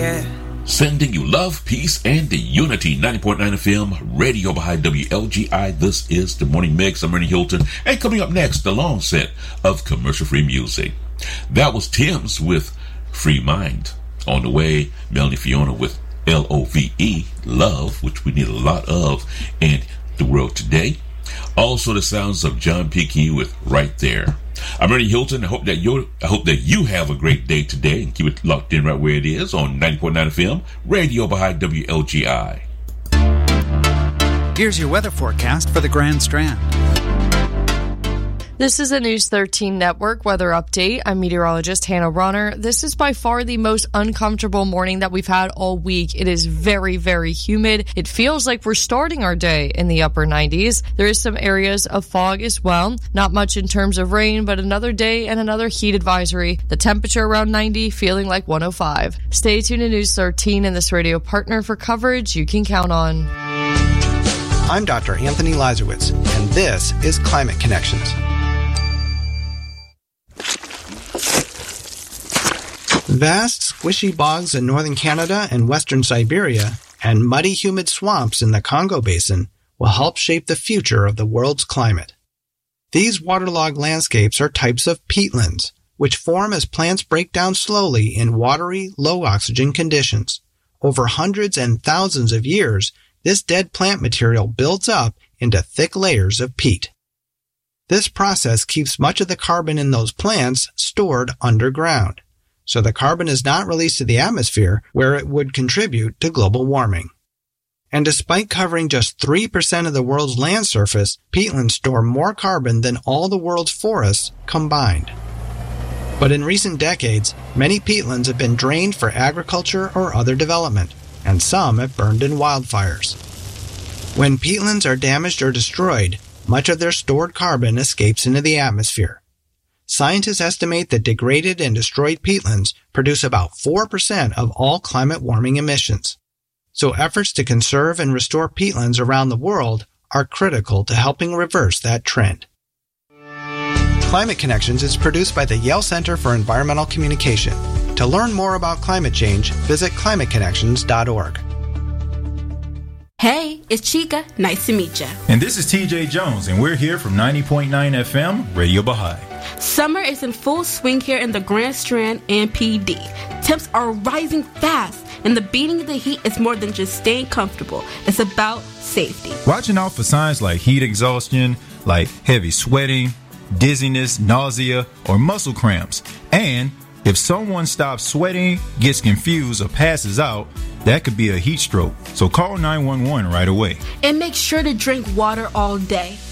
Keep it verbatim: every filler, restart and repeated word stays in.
yeah. Sending you love, peace, and the unity. ninety point nine F M, Radio behind W L G I. This is the Morning Mix. I'm Ernie Hilton. And coming up next, the long set of commercial-free music. That was Tim's with Free Mind. On the way, Melanie Fiona with L O V E, Love, which we need a lot of in the world today. Also, the sounds of John P. with Right There. I'm Ernie Hilton. I hope that you I hope that you have a great day today and keep it locked in right where it is on ninety point nine F M, Radio behind W L G I. Here's your weather forecast for the Grand Strand. This is a News thirteen Network weather update. I'm meteorologist Hannah Ronner. This is by far the most uncomfortable morning that we've had all week. It is very, very humid. It feels like we're starting our day in the upper nineties. There is some areas of fog as well. Not much in terms of rain, but another day and another heat advisory. The temperature around ninety, feeling like one oh five. Stay tuned to News thirteen and this radio partner for coverage you can count on. I'm Doctor Anthony Lazarowitz, and this is Climate Connections. Vast, squishy bogs in northern Canada and western Siberia and muddy, humid swamps in the Congo Basin will help shape the future of the world's climate. These waterlogged landscapes are types of peatlands, which form as plants break down slowly in watery, low-oxygen conditions. Over hundreds and thousands of years, this dead plant material builds up into thick layers of peat. This process keeps much of the carbon in those plants stored underground, so the carbon is not released to the atmosphere where it would contribute to global warming. And despite covering just three percent of the world's land surface, peatlands store more carbon than all the world's forests combined. But in recent decades, many peatlands have been drained for agriculture or other development, and some have burned in wildfires. When peatlands are damaged or destroyed, much of their stored carbon escapes into the atmosphere. Scientists estimate that degraded and destroyed peatlands produce about four percent of all climate warming emissions. So efforts to conserve and restore peatlands around the world are critical to helping reverse that trend. Climate Connections is produced by the Yale Center for Environmental Communication. To learn more about climate change, visit climate connections dot org. Hey, it's Chica. Nice to meet ya. And this is T J Jones, and we're here from ninety point nine F M, Radio Baha'i. Summer is in full swing here in the Grand Strand and P D. Temps are rising fast, and the beating of the heat is more than just staying comfortable. It's about safety. Watching out for signs like heat exhaustion, like heavy sweating, dizziness, nausea, or muscle cramps. And if someone stops sweating, gets confused, or passes out, that could be a heat stroke. So call nine one one right away. And make sure to drink water all day.